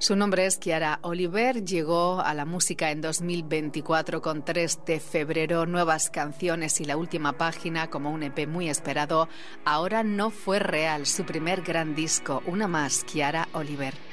Su nombre es Chiara Oliver, llegó a la música en 2024 con 3 de febrero, nuevas canciones y la última página como un EP muy esperado. Ahora no fue real, su primer gran disco, una más, Chiara Oliver.